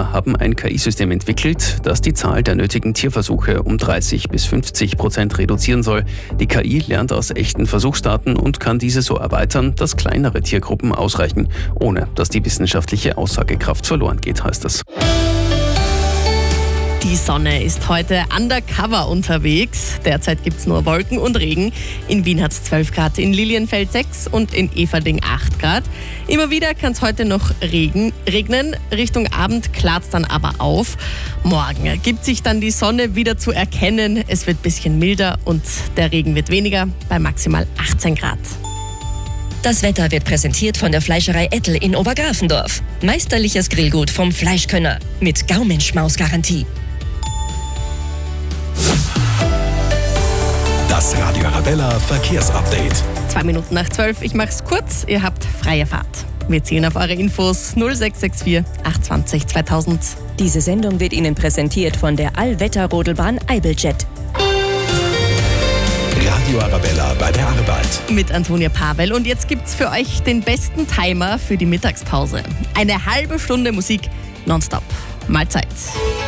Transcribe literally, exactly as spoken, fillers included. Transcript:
Chemiker haben ein K I-System entwickelt, das die Zahl der nötigen Tierversuche um dreißig bis fünfzig Prozent reduzieren soll. Die K I lernt aus echten Versuchsdaten und kann diese so erweitern, dass kleinere Tiergruppen ausreichen, ohne dass die wissenschaftliche Aussagekraft verloren geht, heißt es. Die Sonne ist heute undercover unterwegs. Derzeit gibt es nur Wolken und Regen. In Wien hat es zwölf Grad, in Lilienfeld sechs und in Eferding acht Grad. Immer wieder kann es heute noch Regen, regnen. Richtung Abend klart es dann aber auf. Morgen gibt sich dann die Sonne wieder zu erkennen. Es wird ein bisschen milder und der Regen wird weniger, bei maximal achtzehn Grad. Das Wetter wird präsentiert von der Fleischerei Ettel in Obergrafendorf. Meisterliches Grillgut vom Fleischkönner mit Gaumenschmaus-Garantie. Das Radio Arabella Verkehrsupdate. Zwei Minuten nach zwölf, ich mach's kurz, ihr habt freie Fahrt. Wir zählen auf eure Infos null sechs sechs vier acht zwei null zweitausend. Diese Sendung wird Ihnen präsentiert von der Allwetter-Rodelbahn Eibeljet. Radio Arabella bei der Arbeit. Mit Antonia Pavel und jetzt gibt's für euch den besten Timer für die Mittagspause. Eine halbe Stunde Musik nonstop. Mahlzeit.